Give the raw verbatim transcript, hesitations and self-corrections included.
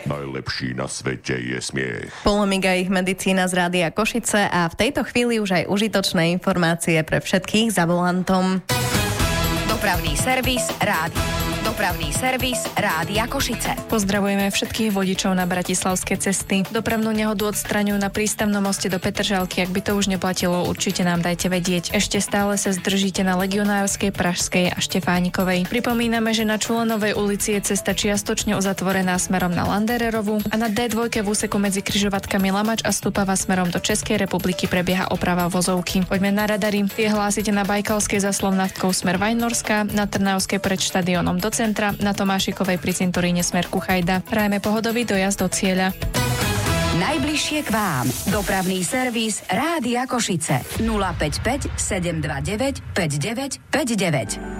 Najlepší na svete je smiech. Polomika ich medicína z Rádia Košice a v tejto chvíli už aj užitočné informácie pre všetkých za volantom. Dopravný servis Rádia. Dopravný servis Rádia Košice. Pozdravujeme všetkých vodičov na bratislavské cesty. Dopravnú nehodu odstraňujú na prístavnom moste do Petržalky. Ak by to už neplatilo, určite nám dajte vedieť. Ešte stále sa zdržíte na Legionárskej, Pražskej a Štefánikovej. Pripomíname, že na Čulenovej ulici je cesta čiastočne uzatvorená smerom na Landererovu a na dé dva v úseku medzi križovatkami Lamač a Stupava smerom do Českej republiky prebieha oprava vozovky. Poďme na radary. Tie hlásite na Bajkalskej za Slovnátkou smer Vajnorská, na Trnavskej pred štadiónom do centra, na Tomášikovej pri cintoríne smer Kuchajda. Prajeme pohodový dojazd do cieľa. Najbližšie k vám. Dopravný servis Rádia Košice. nula päť päť sedem dva deväť päť deväť päť deväť.